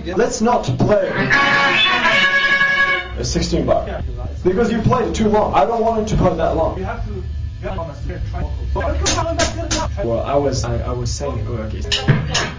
Let's not play a 16 bar. Because you played it too long. I don't want him to play that long. Well, I was saying, okay.